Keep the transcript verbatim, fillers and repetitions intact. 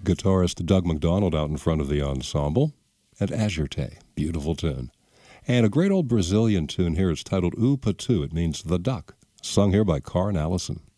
Guitarist Doug McDonald out in front of the ensemble. And Azurte, beautiful tune. And a great old Brazilian tune here is titled O Pato. It means the duck, sung here by Carr and Allison.